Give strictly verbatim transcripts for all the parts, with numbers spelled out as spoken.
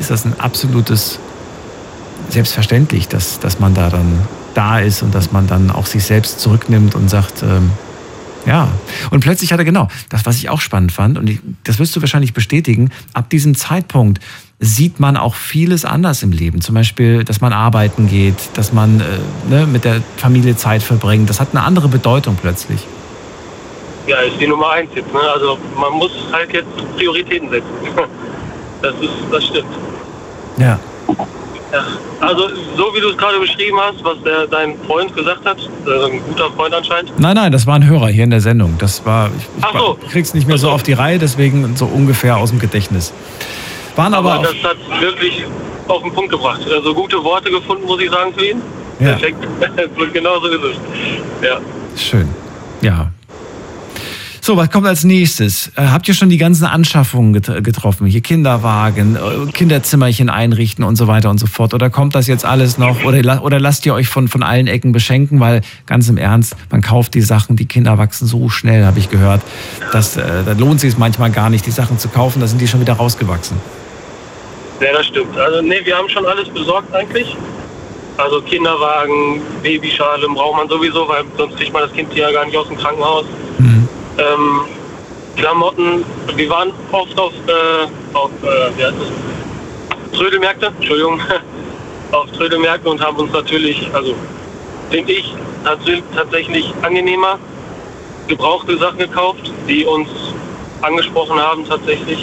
ist das ein absolutes Selbstverständlich, dass, dass man da dann da ist und dass man dann auch sich selbst zurücknimmt und sagt, ähm, ja. Und plötzlich hat er, genau, das, was ich auch spannend fand, und ich, das wirst du wahrscheinlich bestätigen, ab diesem Zeitpunkt sieht man auch vieles anders im Leben. Zum Beispiel, dass man arbeiten geht, dass man äh, ne, mit der Familie Zeit verbringt. Das hat eine andere Bedeutung plötzlich. Ja, ist die Nummer eins jetzt. Ne? Also man muss halt jetzt Prioritäten setzen. Das ist, das stimmt. Ja. Ja. Also so wie du es gerade beschrieben hast, was der, dein Freund gesagt hat, also ein guter Freund anscheinend. Nein, nein, das war ein Hörer hier in der Sendung. Das war, ich, ich, Ach so. ich krieg's nicht mehr so auf die Reihe, deswegen so ungefähr aus dem Gedächtnis. Waren aber, aber das hat wirklich auf den Punkt gebracht. Also gute Worte gefunden, muss ich sagen, für ihn. Ja. Perfekt. Genau so ist es. Ja. Schön. Ja. So, was kommt als nächstes? Äh, habt ihr schon die ganzen Anschaffungen get- getroffen? Hier Kinderwagen, äh, Kinderzimmerchen einrichten und so weiter und so fort. Oder kommt das jetzt alles noch? Oder, oder lasst ihr euch von, von allen Ecken beschenken? Weil ganz im Ernst, man kauft die Sachen, die Kinder wachsen so schnell, habe ich gehört. Dass, äh, da lohnt sich es manchmal gar nicht, die Sachen zu kaufen. Da sind die schon wieder rausgewachsen. Ja, das stimmt. Also nee, wir haben schon alles besorgt eigentlich. Also Kinderwagen, Babyschale braucht man sowieso, weil sonst kriegt man das Kind ja gar nicht aus dem Krankenhaus. Mhm. Ähm, Klamotten, wir waren oft auf, äh, auf äh, wie heißt das? Trödelmärkte, Entschuldigung, auf Trödelmärkte und haben uns natürlich, also finde ich, tatsächlich angenehmer gebrauchte Sachen gekauft, die uns angesprochen haben tatsächlich.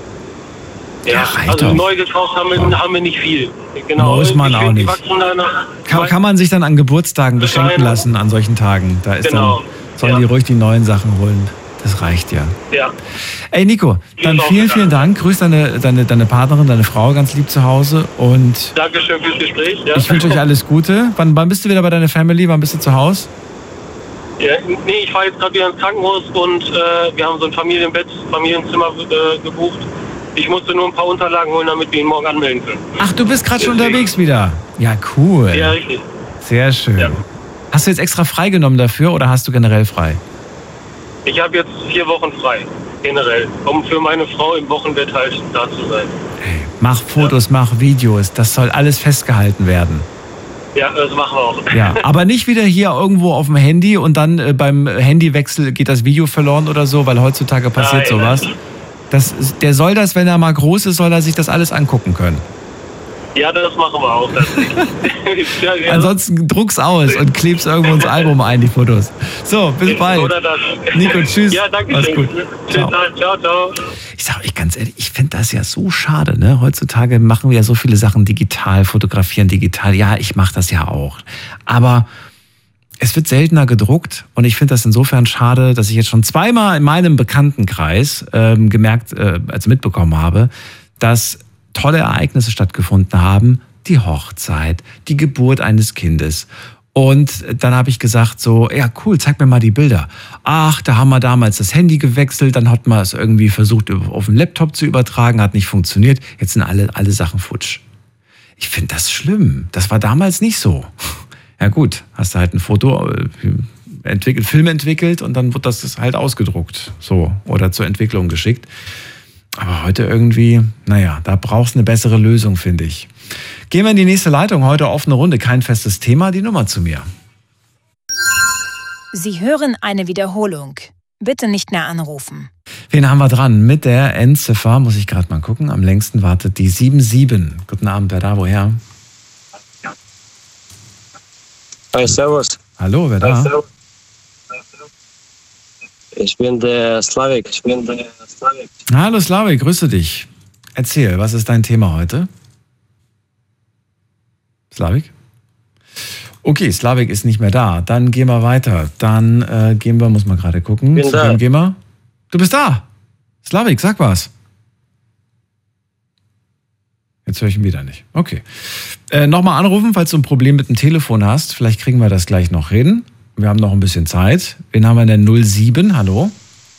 Ja, Ja, also doch. neu gekauft haben wir, haben wir nicht viel. Genau. Muss man Ich auch find, die nicht. wachsen da nach- Kann, kann man sich dann an Geburtstagen beschenken Kleine- lassen an solchen Tagen? Da ist Genau. dann, sollen Ja. die ruhig die neuen Sachen holen. Das reicht ja. Ja. Ey Nico, dann Genau. vielen, vielen Dank. Grüß deine, deine, deine Partnerin, deine Frau ganz lieb zu Hause. Und Dankeschön fürs Gespräch. Ja. ich wünsche euch alles Gute. Wann, wann bist du wieder bei deiner Family? Wann bist du zu Hause? Ja, nee, ich fahre jetzt gerade wieder ins Krankenhaus und äh, wir haben so ein Familienbett, Familienzimmer äh, gebucht. Ich musste nur ein paar Unterlagen holen, damit wir ihn morgen anmelden können. Ach, du bist gerade schon Deswegen. unterwegs wieder. Ja, cool. Ja, richtig. Sehr schön. Ja. Hast du jetzt extra freigenommen dafür oder hast du generell frei? Ich habe jetzt vier Wochen frei, generell, um für meine Frau im Wochenbett halt da zu sein. Hey, mach Fotos, ja. mach Videos. Das soll alles festgehalten werden. Ja, das machen wir auch. Ja, aber nicht wieder hier irgendwo auf dem Handy und dann äh, beim Handywechsel geht das Video verloren oder so, weil heutzutage passiert Nein, sowas. nein. Das, der soll das, wenn er mal groß ist, soll er sich das alles angucken können. Ja, das machen wir auch. ja, ja. Ansonsten druck's aus und kleb's irgendwo ins Album ein, die Fotos. So, bis bald. Oder das. Nico, tschüss. Ja, danke Mach's schön. gut. Ciao, ciao, ciao. Ich sag euch ganz ehrlich, ich finde das ja so schade, ne? Heutzutage machen wir ja so viele Sachen digital, fotografieren digital. Ja, ich mache das ja auch. Aber es wird seltener gedruckt und ich finde das insofern schade, dass ich jetzt schon zweimal in meinem Bekanntenkreis ähm, gemerkt, äh, also mitbekommen habe, dass tolle Ereignisse stattgefunden haben. Die Hochzeit, die Geburt eines Kindes. Und dann habe ich gesagt so, ja cool, zeig mir mal die Bilder. Ach, da haben wir damals das Handy gewechselt, dann hat man es irgendwie versucht auf den Laptop zu übertragen, hat nicht funktioniert. Jetzt sind alle, alle Sachen futsch. Ich finde das schlimm. Das war damals nicht so. Ja gut, hast du halt ein Foto entwickelt, Film entwickelt und dann wird das halt ausgedruckt. So, oder zur Entwicklung geschickt. Aber heute irgendwie, naja, da brauchst du eine bessere Lösung, finde ich. Gehen wir in die nächste Leitung. Heute offene Runde, kein festes Thema. Die Nummer zu mir. Sie hören eine Wiederholung. Bitte nicht mehr anrufen. Wen haben wir dran? Mit der Endziffer, muss ich gerade mal gucken. Am längsten wartet die sieben sieben. Guten Abend, wer da, woher? Hi, servus. Hallo, wer da? Hi, servus. Ich bin der Slavik. Ich bin der Slavik. Hallo Slavik, grüße dich. Erzähl, was ist dein Thema heute? Slavik? Okay, Slavik ist nicht mehr da. Dann gehen wir weiter. Dann äh, gehen wir, muss man gerade gucken. Bin Zu da. wem gehen wir? Du bist da. Slavik, sag was. Jetzt höre ich ihn wieder nicht. Okay. Äh, Nochmal anrufen, falls du ein Problem mit dem Telefon hast. Vielleicht kriegen wir das gleich noch hin. Wir haben noch ein bisschen Zeit. Wen haben wir denn? null sieben, hallo?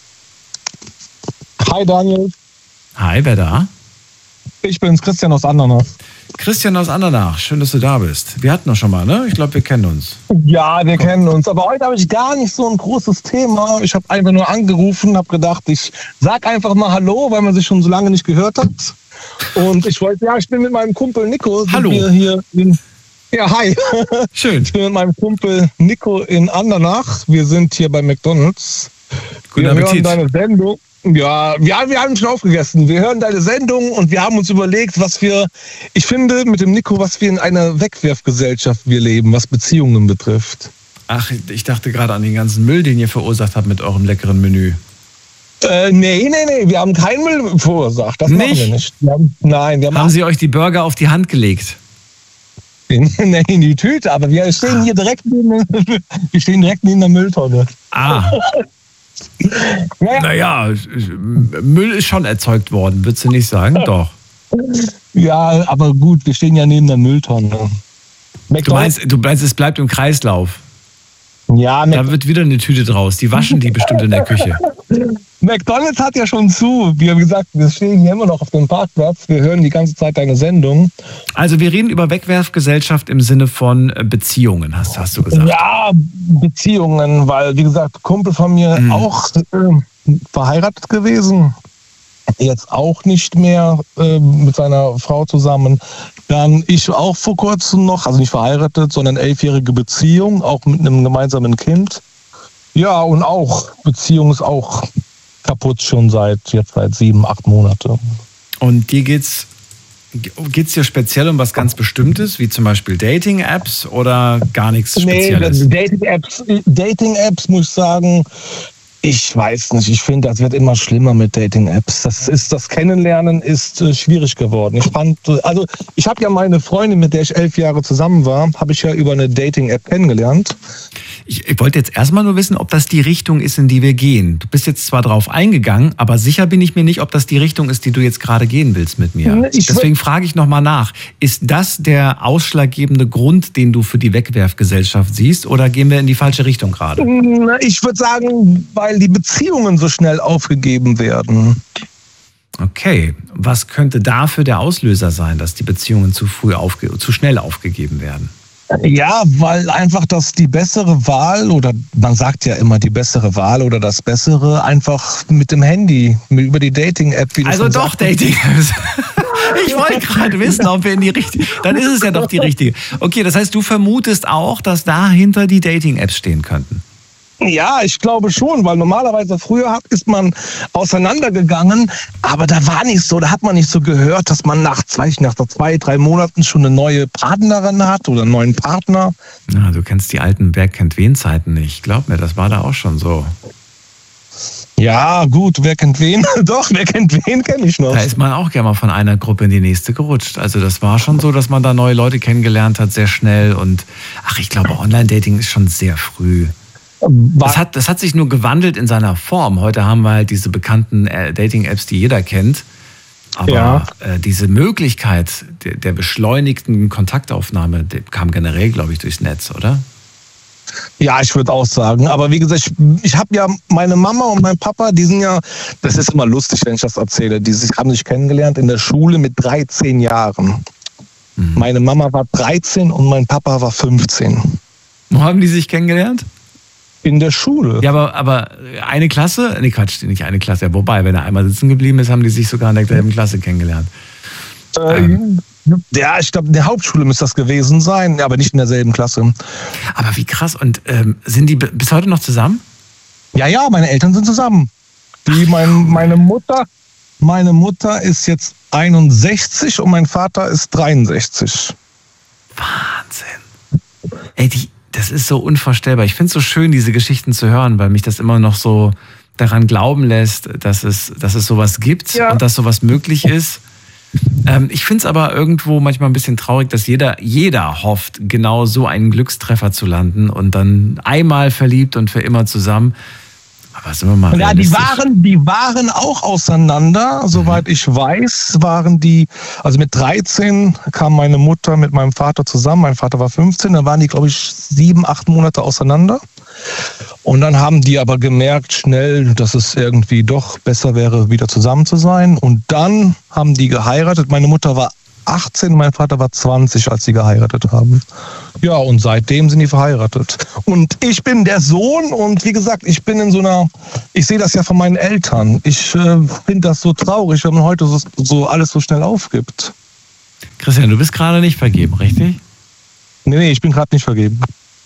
Hi Daniel, Hi, wer da? ich bin's, Christian aus Andernach. Christian aus Andernach, schön, dass du da bist. Wir hatten doch schon mal, ne? Ich glaube, wir kennen uns. Ja, wir kennen uns, aber heute habe ich gar nicht so ein großes Thema. Ich habe einfach nur angerufen, habe gedacht, ich sag einfach mal Hallo, weil man sich schon so lange nicht gehört hat. Und ich wollte, ja, ich bin mit meinem Kumpel Nico. sind Hallo. Wir hier in, ja, hi. Schön. Ich bin mit meinem Kumpel Nico in Andernach. Wir sind hier bei McDonald's. Guten wir Appetit. hören deine Sendung. Ja, wir, wir haben schon aufgegessen. Wir hören deine Sendung und wir haben uns überlegt, was wir, ich finde mit dem Nico, was wir in einer Wegwerfgesellschaft wir leben, was Beziehungen betrifft. Ach, ich dachte gerade an den ganzen Müll, den ihr verursacht habt mit eurem leckeren Menü. Äh, nee, nee, nee, wir haben keinen Müll verursacht. Das Nicht? machen wir nicht. Wir haben, nein, wir haben, Haben sie euch die Burger auf die Hand gelegt? nee, in die Tüte, aber wir stehen hier direkt neben, wir stehen direkt neben der Mülltonne. Ah. Ja, Naja, Müll ist schon erzeugt worden, würdest du nicht sagen? Doch. ja, aber gut, wir stehen ja neben der Mülltonne. Du McDonald's, meinst, du meinst, es bleibt im Kreislauf. ja, Da Mc, wird wieder eine Tüte draus. Die waschen die bestimmt in der Küche. McDonald's hat ja schon zu. Wir haben gesagt, wir stehen hier immer noch auf dem Parkplatz. Wir hören die ganze Zeit deine Sendung. Also wir reden über Wegwerfgesellschaft im Sinne von äh, Beziehungen, hast, hast du gesagt. Ja, Beziehungen, weil, wie gesagt, Kumpel von mir Mhm. auch äh, verheiratet gewesen. Jetzt auch nicht mehr äh, mit seiner Frau zusammen. Dann ich auch vor kurzem noch, also nicht verheiratet, sondern elfjährige Beziehung, auch mit einem gemeinsamen Kind. Ja, und auch, Beziehung ist auch kaputt schon seit jetzt seit sieben, acht Monate. Und dir geht's geht's dir speziell um was ganz Bestimmtes, wie zum Beispiel Dating-Apps oder gar nichts Spezielles? Nee, Dating-Apps, Dating-Apps muss ich sagen, ich weiß nicht, ich finde, das wird immer schlimmer mit Dating-Apps. Das ist, das Kennenlernen ist äh, schwierig geworden. Ich fand, äh, also ich habe ja meine Freundin, mit der ich elf Jahre zusammen war, habe ich ja über eine Dating-App kennengelernt. Ich, ich wollte jetzt erstmal nur wissen, ob das die Richtung ist, in die wir gehen. Du bist jetzt zwar drauf eingegangen, aber sicher bin ich mir nicht, ob das die Richtung ist, die du jetzt gerade gehen willst mit mir. Ich Deswegen frage ich nochmal nach. Ist das der ausschlaggebende Grund, den du für die Wegwerfgesellschaft siehst, oder gehen wir in die falsche Richtung gerade? Ich würde sagen, weil die Beziehungen so schnell aufgegeben werden. Okay, was könnte dafür der Auslöser sein, dass die Beziehungen zu früh aufge zu schnell aufgegeben werden? Ja, weil einfach das die bessere Wahl, oder man sagt ja immer die bessere Wahl oder das Bessere, einfach mit dem Handy, mit, über die Dating-App. wie du Also schon doch sagst. Dating-Apps. Ich wollte gerade wissen, ob wir in die richtige... Dann ist es ja doch die richtige. Okay, das heißt, du vermutest auch, dass dahinter die Dating-Apps stehen könnten. Ja, ich glaube schon, weil normalerweise früher hat, ist man auseinandergegangen, aber da war nicht so, da hat man nicht so gehört, dass man nach zwei, nach zwei, drei Monaten schon eine neue Partnerin hat oder einen neuen Partner. Ja, du kennst die alten Wer kennt wen Zeiten nicht. Glaub mir, das war da auch schon so. Ja, gut, wer kennt wen? Doch, wer kennt wen, kenne ich noch. Da ist man auch gerne mal von einer Gruppe in die nächste gerutscht. Also das war schon so, dass man da neue Leute kennengelernt hat, sehr schnell. Und ach, ich glaube, Online-Dating ist schon sehr früh. Das hat, das hat sich nur gewandelt in seiner Form. Heute haben wir halt diese bekannten äh, Dating-Apps, die jeder kennt. Aber Ja. äh, diese Möglichkeit der, der beschleunigten Kontaktaufnahme, die kam generell, glaube ich, durchs Netz, oder? Ja, ich würde auch sagen. Aber wie gesagt, ich, ich habe ja meine Mama und mein Papa, die sind ja, das ist immer lustig, wenn ich das erzähle, die sich, haben sich kennengelernt in der Schule mit dreizehn Jahren. Mhm. Meine Mama war dreizehn und mein Papa war fünfzehn. Wo haben die sich kennengelernt? In der Schule. Ja, aber, aber eine Klasse? Nee, Quatsch, nicht eine Klasse. Ja, wobei, wenn er einmal sitzen geblieben ist, haben die sich sogar in derselben Klasse kennengelernt. Ähm, ja, ich glaube, in der Hauptschule müsste das gewesen sein, aber nicht in derselben Klasse. Aber wie krass. Und ähm, sind die b- bis heute noch zusammen? Ja, ja, meine Eltern sind zusammen. Die, mein, meine Mutter, meine Mutter ist jetzt einundsechzig und mein Vater ist dreiundsechzig. Wahnsinn. Ey, die, das ist so unvorstellbar. Ich finde es so schön, diese Geschichten zu hören, weil mich das immer noch so daran glauben lässt, dass es, dass es sowas gibt Ja. und dass sowas möglich ist. Ähm, ich finde es aber irgendwo manchmal ein bisschen traurig, dass jeder, jeder hofft, genau so einen Glückstreffer zu landen und dann einmal verliebt und für immer zusammen. Aber sind wir mal Ja, die realistisch. waren, die waren auch auseinander, soweit ich weiß, waren die, also mit dreizehn kam meine Mutter mit meinem Vater zusammen, mein Vater war fünfzehn, dann waren die, glaube ich, sieben, acht Monate auseinander. Und dann haben die aber gemerkt schnell, dass es irgendwie doch besser wäre, wieder zusammen zu sein. Und dann haben die geheiratet. Meine Mutter war achtzehn, mein Vater war zwanzig, als sie geheiratet haben. Ja, und seitdem sind die verheiratet. Und ich bin der Sohn und wie gesagt, ich bin in so einer, ich sehe das ja von meinen Eltern. Ich äh, finde das so traurig, wenn man heute so, so alles so schnell aufgibt. Christian, du bist gerade nicht vergeben, richtig? Nee, nee, ich bin gerade nicht vergeben.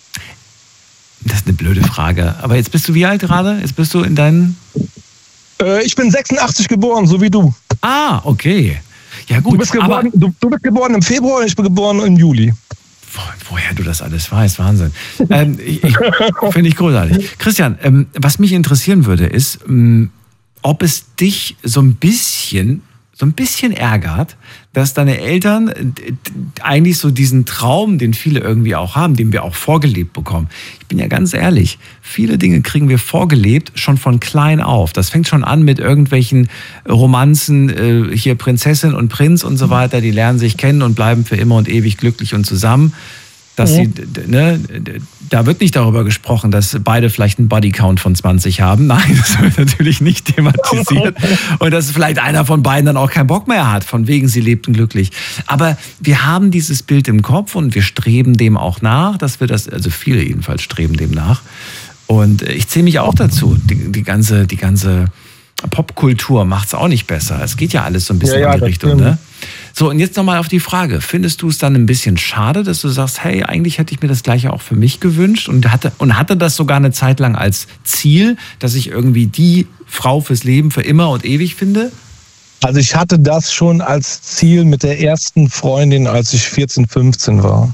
Das ist eine blöde Frage. Aber jetzt bist du wie alt gerade? Jetzt bist du in deinen... Äh, ich bin sechsundachtzig geboren, so wie du. Ah, okay. Ja gut, du bist geboren, aber du, du bist geboren im Februar und ich bin geboren im Juli. Wo, woher du das alles weißt, Wahnsinn. ähm, ich, ich, Finde ich großartig. Christian, ähm, was mich interessieren würde, ist, ähm, ob es dich so ein bisschen, so ein bisschen ärgert, dass deine Eltern eigentlich so diesen Traum, den viele irgendwie auch haben, den wir auch vorgelebt bekommen. Ich bin ja ganz ehrlich, viele Dinge kriegen wir vorgelebt, schon von klein auf. Das fängt schon an mit irgendwelchen Romanzen, äh, hier Prinzessin und Prinz und so weiter, die lernen sich kennen und bleiben für immer und ewig glücklich und zusammen. Dass Ja. sie, ne, da wird nicht darüber gesprochen, dass beide vielleicht einen Bodycount von zwanzig haben. Nein, das wird natürlich nicht thematisiert. Und dass vielleicht einer von beiden dann auch keinen Bock mehr hat, von wegen sie lebten glücklich. Aber wir haben dieses Bild im Kopf und wir streben dem auch nach, dass wir das, also viele jedenfalls streben dem nach. Und ich zähle mich auch dazu. Die, die ganze, die ganze Popkultur macht es auch nicht besser. Es geht ja alles so ein bisschen Ja, ja, in die das Richtung, stimmt. ne? So, und jetzt nochmal auf die Frage. Findest du es dann ein bisschen schade, dass du sagst, hey, eigentlich hätte ich mir das Gleiche auch für mich gewünscht und hatte, und hatte das sogar eine Zeit lang als Ziel, dass ich irgendwie die Frau fürs Leben für immer und ewig finde? Also ich hatte das schon als Ziel mit der ersten Freundin, als ich vierzehn, fünfzehn war.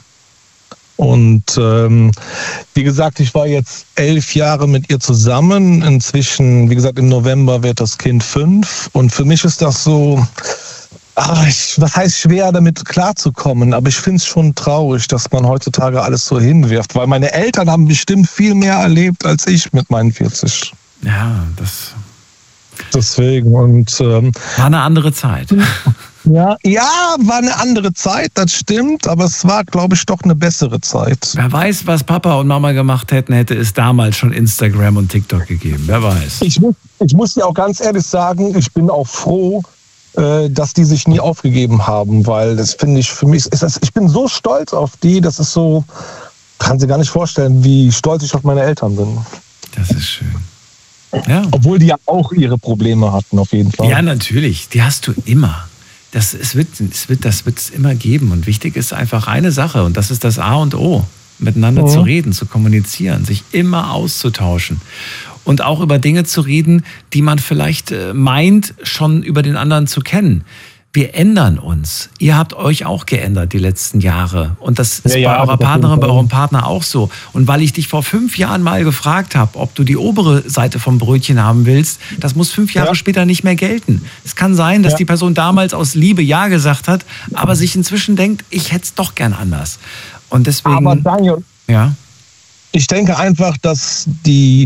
Und ähm, wie gesagt, ich war jetzt elf Jahre mit ihr zusammen. Inzwischen, wie gesagt, im November wird das Kind fünf. Und für mich ist das so, ach, ich, was heißt schwer, damit klarzukommen. Aber ich finde es schon traurig, dass man heutzutage alles so hinwirft. Weil meine Eltern haben bestimmt viel mehr erlebt als ich mit meinen vierzig. Ja, das Deswegen. Und ähm, war eine andere Zeit. ja, ja, war eine andere Zeit, das stimmt, aber es war, glaube ich, doch eine bessere Zeit. Wer weiß, was Papa und Mama gemacht hätten, hätte es damals schon Instagram und TikTok gegeben. Wer weiß. Ich muss, ich muss dir auch ganz ehrlich sagen, ich bin auch froh, äh, dass die sich nie aufgegeben haben, weil das finde ich, für mich ist das, ich bin so stolz auf die, das ist so, kann sie gar nicht vorstellen, wie stolz ich auf meine Eltern bin. Das ist schön. Ja. Obwohl die ja auch ihre Probleme hatten, auf jeden Fall. Ja, natürlich. Die hast du immer. Das, es wird, es wird, das wird es immer geben. Und wichtig ist einfach eine Sache. Und das ist das A und O. Miteinander Mhm. zu reden, zu kommunizieren, sich immer auszutauschen. Und auch über Dinge zu reden, die man vielleicht äh, meint, schon über den anderen zu kennen. Wir ändern uns. Ihr habt euch auch geändert die letzten Jahre. Und das ist Ja, ja, bei eurer das auf jeden Partnerin, bei Fall. eurem Partner auch so. Und weil ich dich vor fünf Jahren mal gefragt habe, ob du die obere Seite vom Brötchen haben willst, das muss fünf Jahre Ja. später nicht mehr gelten. Es kann sein, dass Ja. die Person damals aus Liebe Ja gesagt hat, aber sich inzwischen denkt, ich hätte es doch gern anders. Und deswegen, Aber Daniel, ja, ich denke einfach, dass die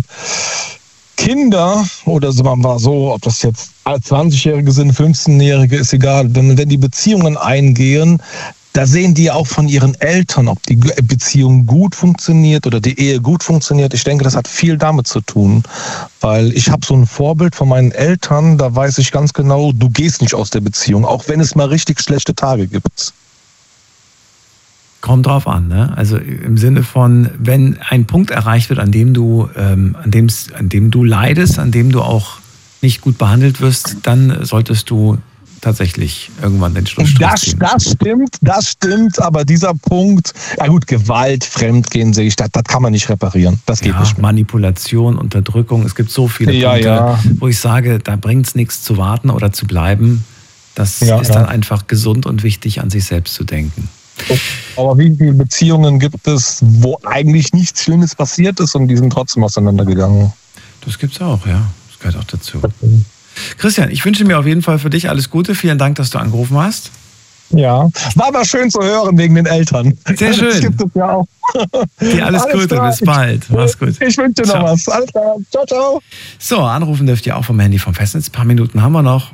Kinder, oder sagen wir mal so, ob das jetzt zwanzigjährige sind, fünfzehnjährige, ist egal, wenn, wenn die Beziehungen eingehen, da sehen die auch von ihren Eltern, ob die Beziehung gut funktioniert oder die Ehe gut funktioniert. Ich denke, das hat viel damit zu tun, weil ich habe so ein Vorbild von meinen Eltern, da weiß ich ganz genau, du gehst nicht aus der Beziehung, auch wenn es mal richtig schlechte Tage gibt. kommt drauf an, ne? Also im Sinne von, wenn ein Punkt erreicht wird, an dem du, ähm, an dem, an dem du leidest, an dem du auch nicht gut behandelt wirst, dann solltest du tatsächlich irgendwann den Schlussstrich Das, ziehen. das stimmt, das stimmt, aber dieser Punkt, ja gut, Gewalt, Fremdgehen sehe ich, das, das kann man nicht reparieren. Das geht Ja, nicht mehr. Manipulation, Unterdrückung, es gibt so viele Ja, Punkte, ja. wo ich sage, da bringt es nichts zu warten oder zu bleiben. Das Ja, ist ja. dann einfach gesund und wichtig, an sich selbst zu denken. Aber wie viele Beziehungen gibt es, wo eigentlich nichts Schlimmes passiert ist und die sind trotzdem auseinandergegangen? Das gibt's auch, ja. Das gehört auch dazu. Christian, ich wünsche mir auf jeden Fall für dich alles Gute. Vielen Dank, dass du angerufen hast. Ja, war aber schön zu hören wegen den Eltern. Sehr schön. Das gibt es ja auch. Dir alles, Alles Gute, klar. bis bald. Mach's gut. Ich wünsche dir noch Ciao. was. Alles klar. Ciao, ciao. So, anrufen dürft ihr auch vom Handy vom Festnetz. Ein paar Minuten haben wir noch.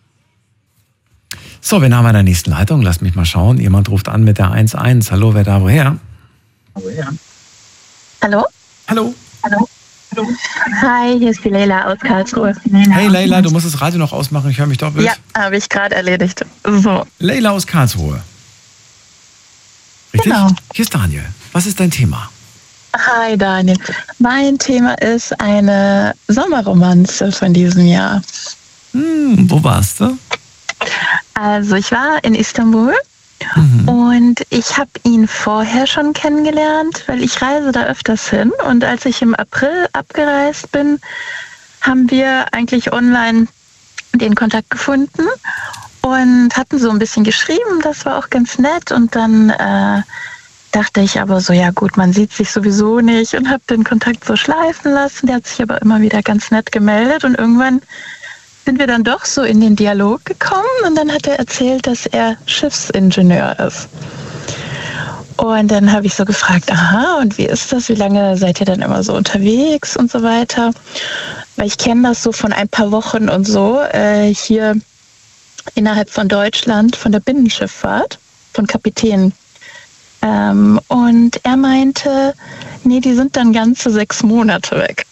So, wen haben wir in der nächsten Leitung? Lasst mich mal schauen. Jemand ruft an mit der eins eins. Hallo, wer da woher? Hallo? Hallo? Hallo? Hi, hier ist die Leila aus Karlsruhe. Hey Leila, du musst das Radio noch ausmachen, ich höre mich doppelt. Ja, habe ich gerade erledigt. So. Leila aus Karlsruhe. Richtig? Genau. Hier ist Daniel. Was ist dein Thema? Hi Daniel. Mein Thema ist eine Sommerromanze von diesem Jahr. Hm, wo warst du? Also ich war in Istanbul. Mhm. Und ich habe ihn vorher schon kennengelernt, weil ich reise da öfters hin. Und als ich im April abgereist bin, haben wir eigentlich online den Kontakt gefunden und hatten so ein bisschen geschrieben. Das war auch ganz nett. Und dann äh, dachte ich aber so, ja gut, man sieht sich sowieso nicht und habe den Kontakt so schleifen lassen. Der hat sich aber immer wieder ganz nett gemeldet und irgendwann sind wir dann doch so in den Dialog gekommen und dann hat er erzählt, dass er Schiffsingenieur ist. Und dann habe ich so gefragt, aha, und wie ist das? Wie lange seid ihr dann immer so unterwegs und so weiter? Weil ich kenne das so von ein paar Wochen und so, äh, hier innerhalb von Deutschland, von der Binnenschifffahrt, von Kapitänen. Ähm, und er meinte, nee, die sind dann ganze sechs Monate weg.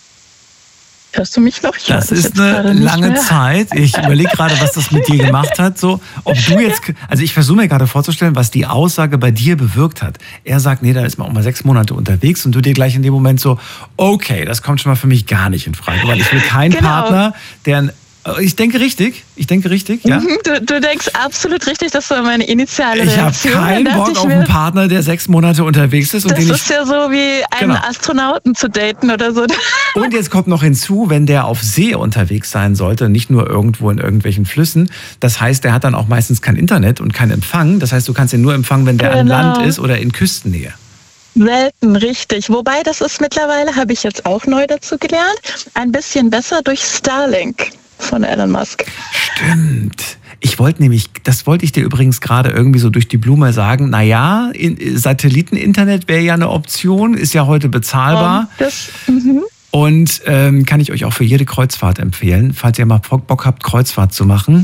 Hörst du mich noch? Ich das ist eine lange Zeit. Ich überlege gerade, was das mit dir gemacht hat. So, ob du jetzt, also ich versuche mir gerade vorzustellen, was die Aussage bei dir bewirkt hat. Er sagt, nee, da ist man auch mal sechs Monate unterwegs und du dir gleich in dem Moment so, okay, das kommt schon mal für mich gar nicht in Frage, weil ich will keinen genau. Partner, der ein Ich denke richtig, ich denke richtig, ja. Du, du denkst absolut richtig, das war meine initiale ich Reaktion. Ich habe keinen Bock auf einen Partner, der sechs Monate unterwegs ist. Und das den ist ich, ja so wie einen genau. Astronauten zu daten oder so. Und jetzt kommt noch hinzu, wenn der auf See unterwegs sein sollte, nicht nur irgendwo in irgendwelchen Flüssen. Das heißt, der hat dann auch meistens kein Internet und keinen Empfang. Das heißt, du kannst ihn nur empfangen, wenn der genau. an Land ist oder in Küstennähe. Selten, richtig. Wobei, das ist mittlerweile, habe ich jetzt auch neu dazu gelernt, ein bisschen besser durch Starlink von Elon Musk. Stimmt. Ich wollte nämlich, das wollte ich dir übrigens gerade irgendwie so durch die Blume sagen, naja, Satelliteninternet wäre ja eine Option, ist ja heute bezahlbar. Um, das, mhm. Und ähm, kann ich euch auch für jede Kreuzfahrt empfehlen, falls ihr mal Bock habt, Kreuzfahrt zu machen.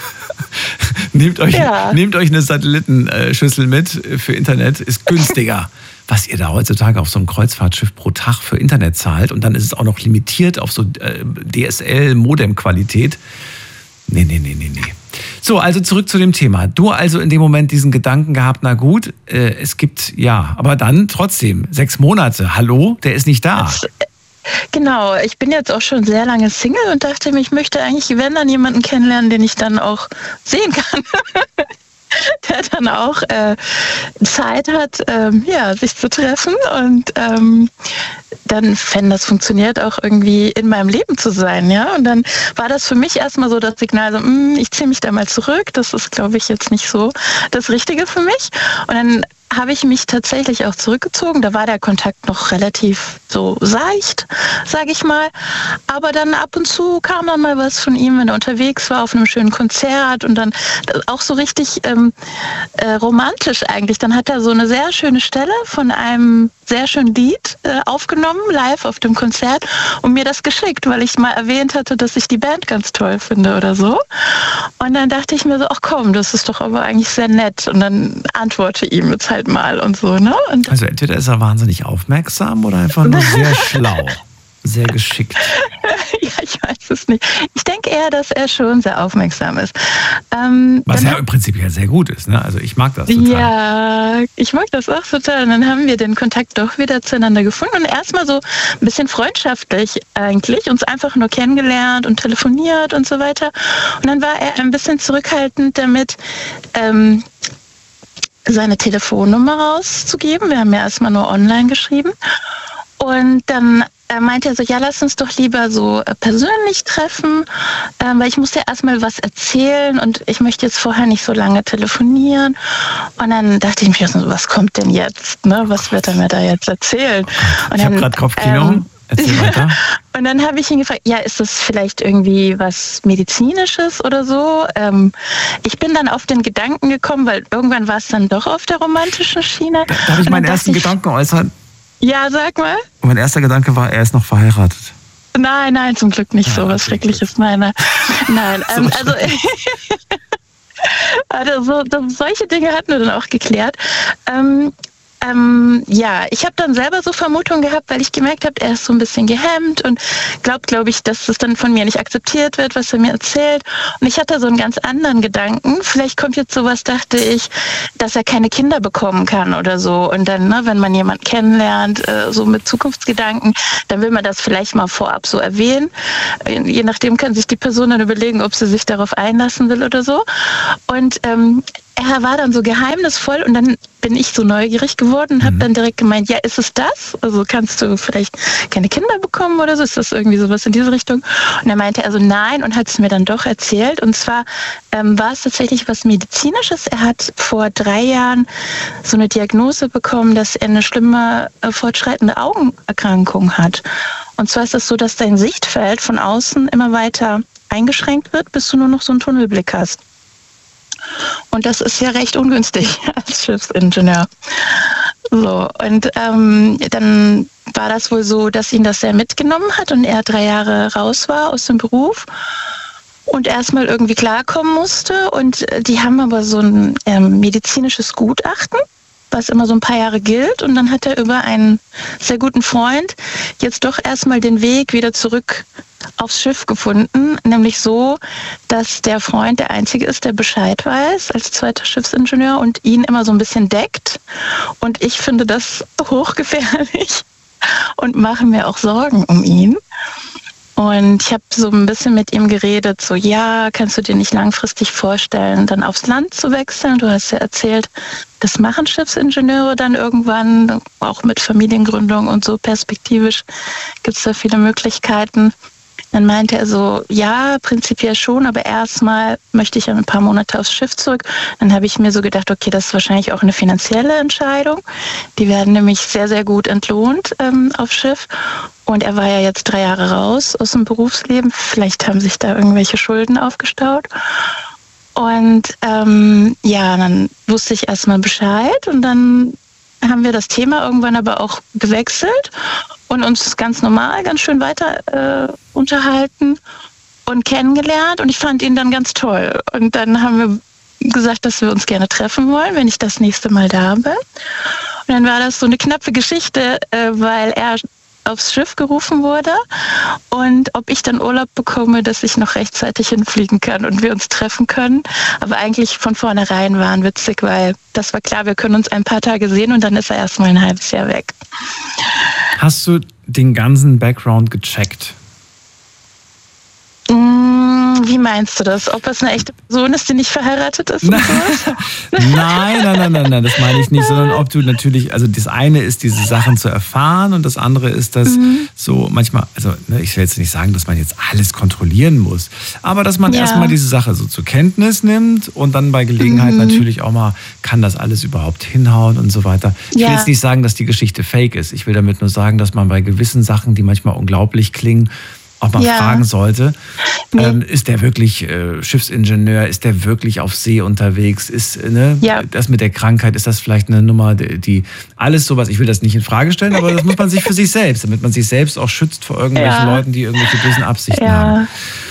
nehmt, euch, ja. nehmt euch eine Satellitenschüssel mit für Internet, ist günstiger. Was ihr da heutzutage auf so einem Kreuzfahrtschiff pro Tag für Internet zahlt und dann ist es auch noch limitiert auf so äh, D S L-Modem-Qualität. Nee, nee, nee, nee, nee. So, also zurück zu dem Thema. Du also in dem Moment diesen Gedanken gehabt, na gut, äh, es gibt, ja, aber dann trotzdem sechs Monate, hallo, der ist nicht da. Das, genau, ich bin jetzt auch schon sehr lange Single und dachte mir, ich möchte eigentlich, wenn dann jemanden kennenlernen, den ich dann auch sehen kann. Der dann auch äh, Zeit hat, ähm, ja, sich zu treffen und ähm, dann, wenn das funktioniert, auch irgendwie in meinem Leben zu sein, ja. Und dann war das für mich erstmal so das Signal, so, mh, ich ziehe mich da mal zurück. Das ist, glaube ich, jetzt nicht so das Richtige für mich. Und dann habe ich mich tatsächlich auch zurückgezogen. Da war der Kontakt noch relativ so seicht, sage ich mal. Aber dann ab und zu kam dann mal was von ihm, wenn er unterwegs war auf einem schönen Konzert und dann auch so richtig ähm, äh, romantisch eigentlich. Dann hat er so eine sehr schöne Stelle von einem sehr schönen Lied äh, aufgenommen, live auf dem Konzert und mir das geschickt, weil ich mal erwähnt hatte, dass ich die Band ganz toll finde oder so. Und dann dachte ich mir so, ach komm, das ist doch aber eigentlich sehr nett. Und dann antworte ihm jetzt halt mal und so, ne? Und also entweder ist er wahnsinnig aufmerksam oder einfach nur sehr schlau. Sehr geschickt. Ja, ich weiß es nicht. Ich denke eher, dass er schon sehr aufmerksam ist. Ähm, Was ja im Prinzip ja sehr gut ist, ne? Also ich mag das total. Ja, ich mag das auch total. Und dann haben wir den Kontakt doch wieder zueinander gefunden und erstmal so ein bisschen freundschaftlich eigentlich, uns einfach nur kennengelernt und telefoniert und so weiter. Und dann war er ein bisschen zurückhaltend damit, ähm, seine Telefonnummer rauszugeben. Wir haben ja erstmal nur online geschrieben. Und dann äh, meinte er so, ja, lass uns doch lieber so äh, persönlich treffen, äh, weil ich muss ja erstmal was erzählen und ich möchte jetzt vorher nicht so lange telefonieren. Und dann dachte ich mir so, was kommt denn jetzt? Ne? Was wird er mir da jetzt erzählen? Und ich habe gerade Kopfkino. Ähm, Erzähl weiter. Und dann habe ich ihn gefragt, ja, ist das vielleicht irgendwie was Medizinisches oder so? Ähm, ich bin dann auf den Gedanken gekommen, weil irgendwann war es dann doch auf der romantischen Schiene. Darf ich meinen ersten ich, Gedanken äußern? Ja, sag mal. Und mein erster Gedanke war, er ist noch verheiratet. Nein, nein, zum Glück nicht ja, so was Schreckliches. Nein, nein. Nein, ähm, also, also so, solche Dinge hatten wir dann auch geklärt. Ähm, ähm, ja, ich habe dann selber so Vermutungen gehabt, weil ich gemerkt habe, er ist so ein bisschen gehemmt und glaubt, glaube ich, dass das dann von mir nicht akzeptiert wird, was er mir erzählt. Und ich hatte so einen ganz anderen Gedanken. Vielleicht kommt jetzt sowas, dachte ich, dass er keine Kinder bekommen kann oder so. Und dann, ne, wenn man jemanden kennenlernt, äh, so mit Zukunftsgedanken, dann will man das vielleicht mal vorab so erwähnen. Je nachdem kann sich die Person dann überlegen, ob sie sich darauf einlassen will oder so. Und ähm, er war dann so geheimnisvoll und dann bin ich so neugierig geworden und habe dann direkt gemeint, ja, ist es das? Also kannst du vielleicht keine Kinder bekommen oder so? Ist das irgendwie sowas in diese Richtung? Und er meinte also nein und hat es mir dann doch erzählt. Und zwar ähm, war es tatsächlich was Medizinisches. Er hat vor drei Jahren so eine Diagnose bekommen, dass er eine schlimme, äh, fortschreitende Augenerkrankung hat. Und zwar ist es so, dass dein Sichtfeld von außen immer weiter eingeschränkt wird, bis du nur noch so einen Tunnelblick hast. Und das ist ja recht ungünstig als Schiffsingenieur. So, und ähm, dann war das wohl so, dass ihn das sehr mitgenommen hat und er drei Jahre raus war aus dem Beruf und erstmal irgendwie klarkommen musste. Und die haben aber so ein ähm, medizinisches Gutachten, was immer so ein paar Jahre gilt. Und dann hat er über einen sehr guten Freund jetzt doch erstmal den Weg wieder zurück aufs Schiff gefunden, nämlich so, dass der Freund der Einzige ist, der Bescheid weiß als zweiter Schiffsingenieur und ihn immer so ein bisschen deckt. Und ich finde das hochgefährlich und mache mir auch Sorgen um ihn. Und ich habe so ein bisschen mit ihm geredet, so ja, kannst du dir nicht langfristig vorstellen, dann aufs Land zu wechseln? Du hast ja erzählt, das machen Schiffsingenieure dann irgendwann, auch mit Familiengründung und so perspektivisch gibt es da viele Möglichkeiten. Dann meinte er so, ja, prinzipiell schon, aber erstmal möchte ich ein paar Monate aufs Schiff zurück. Dann habe ich mir so gedacht, okay, das ist wahrscheinlich auch eine finanzielle Entscheidung. Die werden nämlich sehr, sehr gut entlohnt ähm, aufs Schiff. Und er war ja jetzt drei Jahre raus aus dem Berufsleben. Vielleicht haben sich da irgendwelche Schulden aufgestaut. Und ähm, ja, dann wusste ich erstmal Bescheid und dann haben wir das Thema irgendwann aber auch gewechselt und uns ganz normal, ganz schön weiter äh, unterhalten und kennengelernt. Und ich fand ihn dann ganz toll. Und dann haben wir gesagt, dass wir uns gerne treffen wollen, wenn ich das nächste Mal da bin. Und dann war das so eine knappe Geschichte, äh, weil er aufs Schiff gerufen wurde und ob ich dann Urlaub bekomme, dass ich noch rechtzeitig hinfliegen kann und wir uns treffen können. Aber eigentlich von vornherein waren witzig, weil das war klar, wir können uns ein paar Tage sehen und dann ist er erstmal ein halbes Jahr weg. Hast du den ganzen Background gecheckt? Wie meinst du das? Ob es eine echte Person ist, die nicht verheiratet ist? Und sowas? Nein, nein, nein, nein, nein, das meine ich nicht, sondern ob du natürlich, also das eine ist, diese Sachen zu erfahren und das andere ist, dass mhm. so manchmal, also ne, ich will jetzt nicht sagen, dass man jetzt alles kontrollieren muss, aber dass man ja. erstmal diese Sache so zur Kenntnis nimmt und dann bei Gelegenheit mhm. natürlich auch mal, kann das alles überhaupt hinhauen und so weiter. Ich ja. will jetzt nicht sagen, dass die Geschichte fake ist. Ich will damit nur sagen, dass man bei gewissen Sachen, die manchmal unglaublich klingen, auch mal ja. fragen sollte, nee. ähm, ist der wirklich äh, Schiffsingenieur, ist der wirklich auf See unterwegs, ist ne, ja. das mit der Krankheit, ist das vielleicht eine Nummer, die, die alles sowas, ich will das nicht in Frage stellen, aber das muss man sich für sich selbst, damit man sich selbst auch schützt vor irgendwelchen ja. Leuten, die irgendwelche bösen Absichten ja. haben.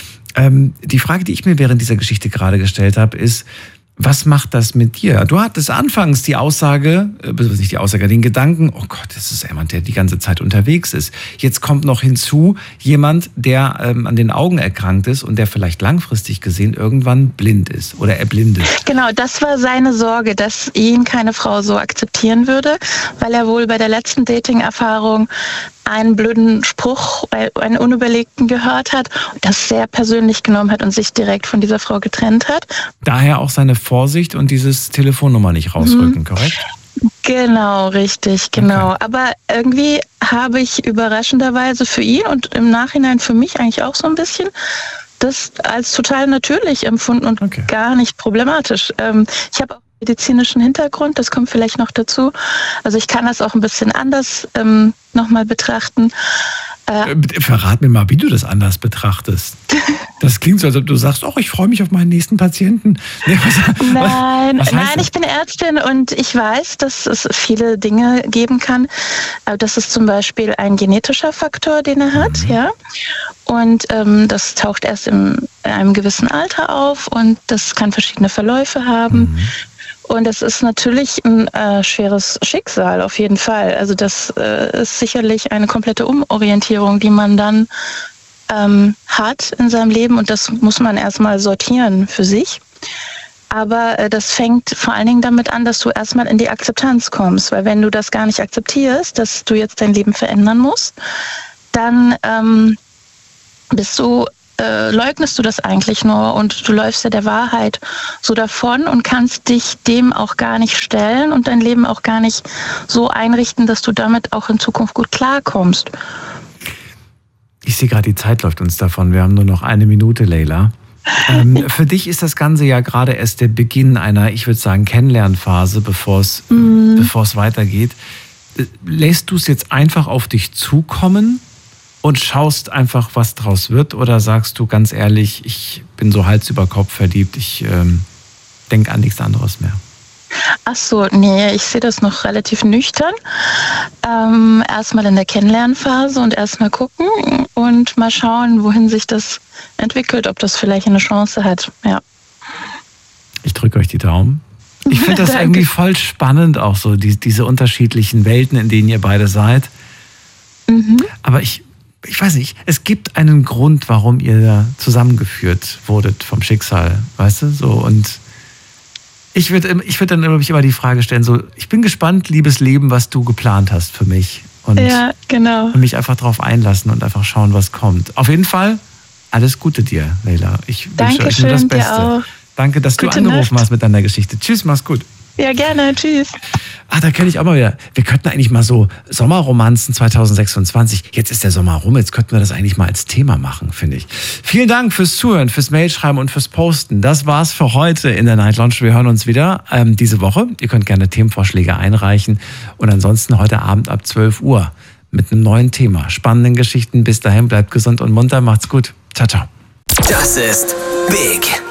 Ähm, die Frage, die ich mir während dieser Geschichte gerade gestellt habe, ist, was macht das mit dir? Du hattest anfangs die Aussage, äh, nicht die Aussage, den Gedanken, oh Gott, das ist jemand, der die ganze Zeit unterwegs ist. Jetzt kommt noch hinzu, jemand, der ähm, an den Augen erkrankt ist und der vielleicht langfristig gesehen irgendwann blind ist oder erblindet. Genau, das war seine Sorge, dass ihn keine Frau so akzeptieren würde, weil er wohl bei der letzten Dating-Erfahrung einen blöden Spruch, einen unüberlegten gehört hat und das sehr persönlich genommen hat und sich direkt von dieser Frau getrennt hat. Daher auch seine Vorsicht und dieses Telefonnummer nicht rausrücken, mhm. korrekt? Genau, richtig, genau. Okay. Aber irgendwie habe ich überraschenderweise für ihn und im Nachhinein für mich eigentlich auch so ein bisschen das als total natürlich empfunden und okay. gar nicht problematisch. Ich habe auch medizinischen Hintergrund, das kommt vielleicht noch dazu. Also ich kann das auch ein bisschen anders ähm, nochmal betrachten. Äh, Verrat mir mal, wie du das anders betrachtest. Das klingt so, als ob du sagst, oh, ich freue mich auf meinen nächsten Patienten. Nee, was, nein, was, was nein, ich bin Ärztin und ich weiß, dass es viele Dinge geben kann. Das ist zum Beispiel ein genetischer Faktor, den er hat, mhm. ja. Und ähm, das taucht erst im, in einem gewissen Alter auf und das kann verschiedene Verläufe haben. Mhm. Und das ist natürlich ein äh, schweres Schicksal, auf jeden Fall. Also das äh, ist sicherlich eine komplette Umorientierung, die man dann ähm, hat in seinem Leben. Und das muss man erstmal sortieren für sich. Aber äh, das fängt vor allen Dingen damit an, dass du erstmal in die Akzeptanz kommst. Weil wenn du das gar nicht akzeptierst, dass du jetzt dein Leben verändern musst, dann ähm, bist du Äh, leugnest du das eigentlich nur und du läufst ja der Wahrheit so davon und kannst dich dem auch gar nicht stellen und dein Leben auch gar nicht so einrichten, dass du damit auch in Zukunft gut klarkommst. Ich sehe gerade, die Zeit läuft uns davon. Wir haben nur noch eine Minute, Leila. Ähm, für dich ist das Ganze ja gerade erst der Beginn einer, ich würde sagen, Kennenlernphase, bevor es mm. bevor es weitergeht. Lässt du es jetzt einfach auf dich zukommen und schaust einfach, was draus wird? Oder sagst du ganz ehrlich, ich bin so Hals über Kopf verliebt, ich ähm, denke an nichts anderes mehr? Ach so, nee, ich sehe das noch relativ nüchtern. Ähm, erstmal in der Kennenlernphase und erstmal gucken und mal schauen, wohin sich das entwickelt, ob das vielleicht eine Chance hat. Ja. Ich drücke euch die Daumen. Ich finde das irgendwie voll spannend, auch so die, diese unterschiedlichen Welten, in denen ihr beide seid. Mhm. Aber ich Ich weiß nicht, es gibt einen Grund, warum ihr zusammengeführt wurdet vom Schicksal, weißt du, so. Und ich würde ich würd dann glaube ich, immer die Frage stellen, so, ich bin gespannt, liebes Leben, was du geplant hast für mich. Und, ja, genau. und mich einfach drauf einlassen und einfach schauen, was kommt. Auf jeden Fall, alles Gute dir, Leila. Ich wünsche euch nur das Beste. Danke, dass Gute du angerufen Nacht. hast mit deiner Geschichte. Tschüss, mach's gut. Ja, gerne. Tschüss. Ah, da kenne ich auch mal wieder. Wir könnten eigentlich mal so Sommerromanzen zwanzig sechsundzwanzig. Jetzt ist der Sommer rum. Jetzt könnten wir das eigentlich mal als Thema machen, finde ich. Vielen Dank fürs Zuhören, fürs Mailschreiben und fürs Posten. Das war's für heute in der Night Lounge. Wir hören uns wieder ähm, diese Woche. Ihr könnt gerne Themenvorschläge einreichen. Und ansonsten heute Abend ab zwölf Uhr mit einem neuen Thema. Spannenden Geschichten. Bis dahin, bleibt gesund und munter. Macht's gut. Ciao, ciao. Das ist Big